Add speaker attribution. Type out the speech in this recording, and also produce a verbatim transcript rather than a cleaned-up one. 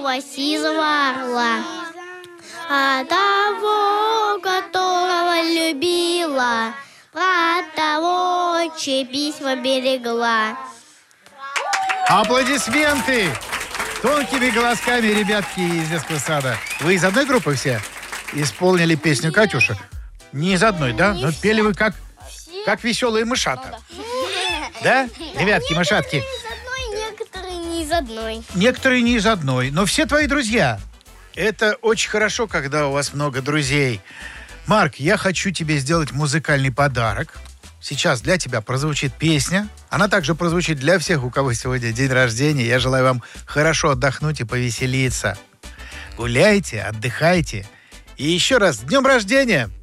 Speaker 1: белого сизого орла, а того, которого любила, про того, чьи письма берегла.
Speaker 2: Аплодисменты! Тонкими голосками ребятки из детского сада. Вы из одной группы все исполнили песню «Катюша»? Не из одной, да? Но пели вы как, как веселые мышата. Да, ребятки, мышатки?
Speaker 1: Некоторые не из одной.
Speaker 2: Некоторые не из одной, но все твои друзья. Это очень хорошо, когда у вас много друзей. Марк, я хочу тебе сделать музыкальный подарок. Сейчас для тебя прозвучит песня. Она также прозвучит для всех, у кого сегодня день рождения. Я желаю вам хорошо отдохнуть и повеселиться. Гуляйте, отдыхайте. И еще раз, с днем рождения!